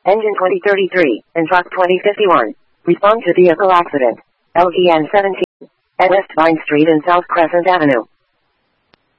Engine 2033, and truck 2051. Respond to vehicle accident. LEN 17. At West Vine Street and South Crescent Avenue.